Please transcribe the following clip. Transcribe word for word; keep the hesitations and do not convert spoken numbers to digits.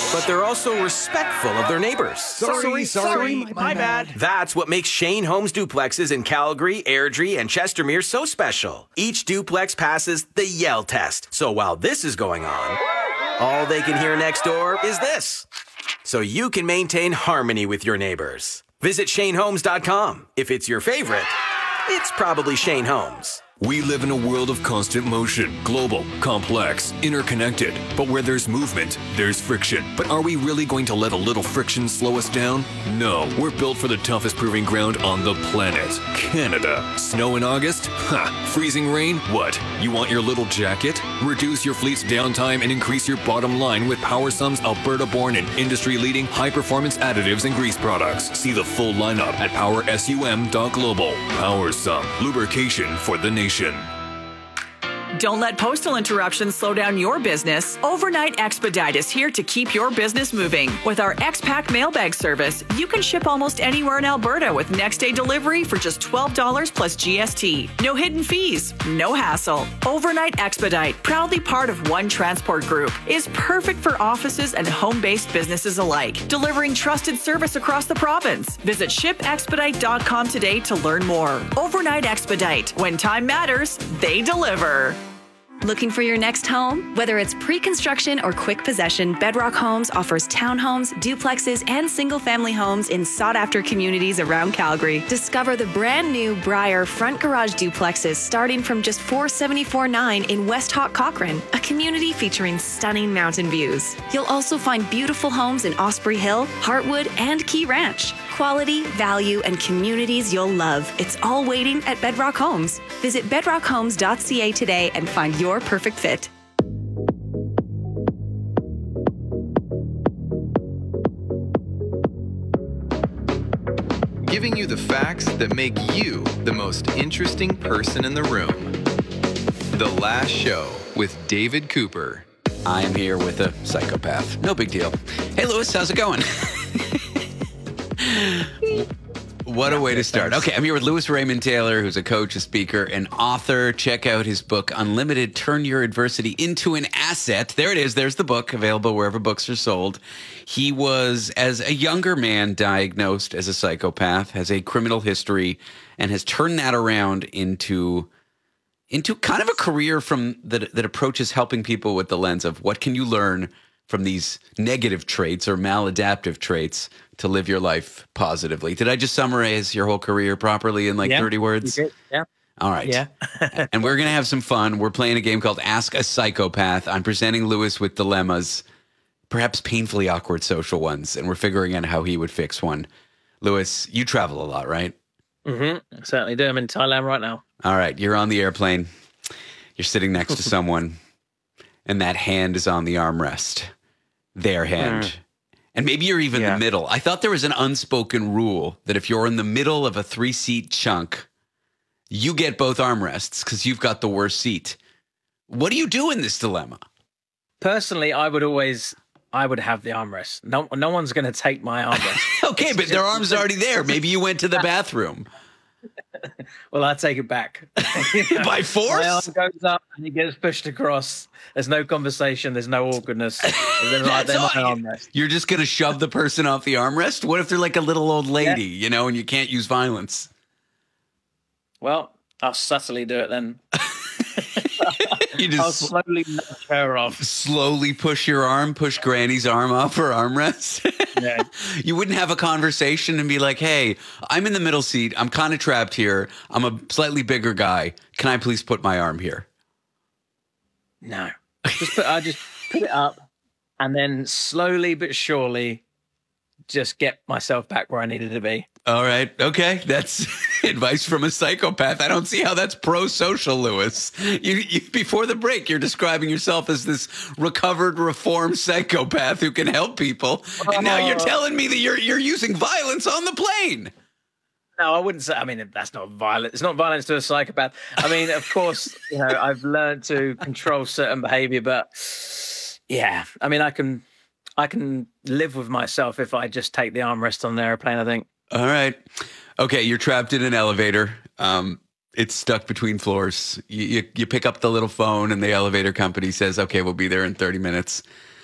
but they're also respectful of their neighbors. Sorry, sorry, sorry my, my bad. That's what makes Shane Homes duplexes in Calgary, Airdrie, and Chestermere so special. Each duplex passes the Yell test. So while this is going on, all they can hear next door is this. So you can maintain harmony with your neighbors. Visit Shane Homes dot com. If it's your favorite, it's probably Shane Homes. We live in a world of constant motion, global, complex, interconnected. But where there's movement, there's friction. But are we really going to let a little friction slow us down? No, we're built for the toughest proving ground on the planet, Canada. Snow in August? Ha! Freezing rain? What? You want your little jacket? Reduce your fleet's downtime and increase your bottom line with PowerSum's Alberta-born and industry-leading high-performance additives and grease products. See the full lineup at power sum dot global. PowerSum, lubrication for the nation. Don't let postal interruptions slow down your business. Overnight Expedite is here to keep your business moving. With our X-Pack mailbag service, you can ship almost anywhere in Alberta with next-day delivery for just twelve dollars plus G S T. No hidden fees, no hassle. Overnight Expedite, proudly part of One Transport Group, is perfect for offices and home-based businesses alike, delivering trusted service across the province. Visit ship expedite dot com today to learn more. Overnight Expedite. When time matters, they deliver. Looking for your next home? Whether it's pre-construction or quick possession, Bedrock Homes offers townhomes, duplexes, and single-family homes in sought-after communities around Calgary. Discover the brand new Briar front garage duplexes starting from just four hundred seventy-four dollars and ninety-nine cents in West Hawk Cochrane, a community featuring stunning mountain views. You'll also find beautiful homes in Osprey Hill, Heartwood, and Key Ranch. Quality, value, and communities you'll love. It's all waiting at Bedrock Homes. Visit bedrock homes dot c a today and find your perfect fit. Giving you the facts that make you the most interesting person in the room. The Last Show with David Cooper. I am here with a psychopath. No big deal. Hey, Lewis, how's it going? What a way to start. Okay, I'm here with Lewis Raymond Taylor, who's a coach, a speaker, an author. Check out his book, Unlimited, Turn Your Adversity into an Asset. There it is. There's the book, available wherever books are sold. He was, as a younger man, diagnosed as a psychopath, has a criminal history, and has turned that around into, into kind of a career from that, that approaches helping people with the lens of what can you learn from these negative traits or maladaptive traits to live your life positively. Did I just summarize your whole career properly in like yeah, thirty words? You did. Yeah. All right. Yeah. And we're going to have some fun. We're playing a game called Ask a Psychopath. I'm presenting Lewis with dilemmas, perhaps painfully awkward social ones, and we're figuring out how he would fix one. Lewis, you travel a lot, right? Mm-hmm. I certainly do. I'm in Thailand right now. All right. You're on the airplane. You're sitting next to someone, and that hand is on the armrest. Their hand. Mm. And maybe you're even yeah. the middle. I thought there was an unspoken rule that if you're in the middle of a three-seat chunk, you get both armrests because you've got the worst seat. What do you do in this dilemma? Personally, I would always, I would have the armrest. No, no one's going to take my armrest. Okay, but their arm's already there. Maybe you went to the bathroom. Well, I take it back. By force? My arm goes up and he gets pushed across. There's no conversation. There's no awkwardness. There's like, they're not an armrest. You're just going to shove the person off the armrest? What if they're like a little old lady, yeah. you know, and you can't use violence? Well, I'll subtly do it then. You just I'll slowly nudge her off. Slowly push your arm, push Granny's arm off her armrest. Yeah. You wouldn't have a conversation and be like, hey, I'm in the middle seat. I'm kind of trapped here. I'm a slightly bigger guy. Can I please put my arm here? No. Just put, I just put it up and then slowly but surely just get myself back where I needed to be. All right. Okay. That's advice from a psychopath. I don't see how that's pro-social, Lewis. You, you, before the break, you're describing yourself as this recovered, reformed psychopath who can help people. And now you're telling me that you're you're using violence on the plane. No, I wouldn't say. I mean, that's not violent. It's not violence to a psychopath. I mean, of course, you know, I've learned to control certain behavior, but yeah, I mean, I can, I can live with myself if I just take the armrest on the airplane, I think. All right. Okay, you're trapped in an elevator. Um, it's stuck between floors. You, you you pick up the little phone, and the elevator company says, "Okay, we'll be there in thirty minutes."